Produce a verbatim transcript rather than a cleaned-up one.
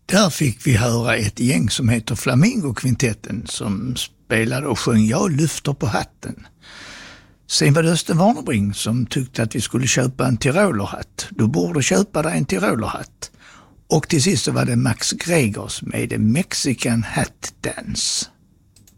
Där fick vi höra ett gäng som heter Flamingokvintetten som spelade och sjöng Jag lyfter på hatten. Sen var det Östen Warnerbring som tyckte att vi skulle köpa en Tirolerhatt. Du borde köpa dig en Tirolerhatt. Och till sist så var det Max Gregers med Mexican Hat Dance.